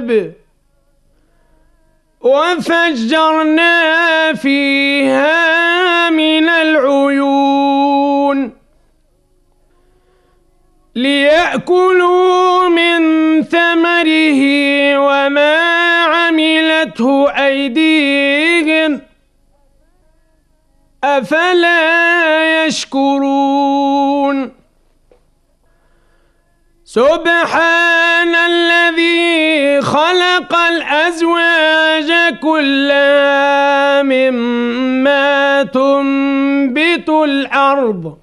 العنب وفجرنا فيها من العيون ليأكلوا من ثمره وما عملته أيديهم أفلا يشكرون سبحان الذي خلق الأزواج كلها مما تنبت الأرض